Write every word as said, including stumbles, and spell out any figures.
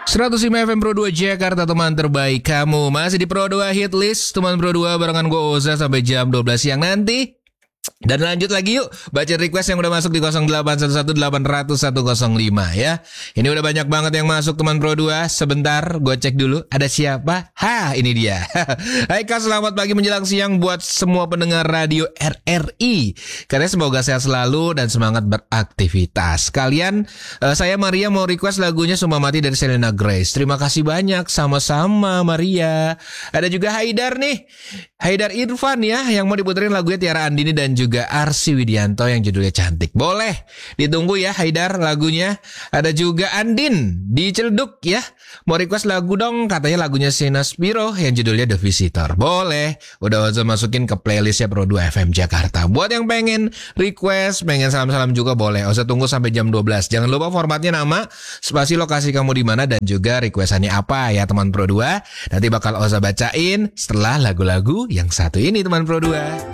seratus lima F M Pro dua Jakarta, teman terbaik kamu. Masih di Pro dua Hit List, teman Pro dua barengan gue Oza sampai jam dua belas siang nanti. Dan lanjut lagi yuk, baca request yang udah masuk di nol delapan satu satu delapan nol nol satu nol lima ya. Ini udah banyak banget yang masuk teman Pro dua. Sebentar, gue cek dulu ada siapa. Hah, ini dia. Hai Kak, selamat pagi menjelang siang buat semua pendengar radio R R I. Katanya semoga sehat selalu dan semangat beraktivitas. Kalian, uh, saya Maria mau request lagunya Summa Mati dari Selena Grace. Terima kasih banyak, sama-sama Maria. Ada juga Haidar nih, Haidar Irfan ya, yang mau diputerin lagunya Tiara Andini dan juga Arsy Widianto yang judulnya Cantik. Boleh ditunggu ya Haidar lagunya. Ada juga Andin di Ciledug ya, mau request lagu dong, katanya lagunya Sina Spiro yang judulnya The Visitor. Boleh, udah Oza masukin ke playlistnya Pro dua F M Jakarta. Buat yang pengen request, pengen salam-salam juga boleh. Oza tunggu sampai jam dua belas. Jangan lupa formatnya nama, spasi lokasi kamu di mana dan juga requestannya apa ya teman Pro dua. Nanti bakal Oza bacain setelah lagu-lagu yang satu ini teman Pro dua.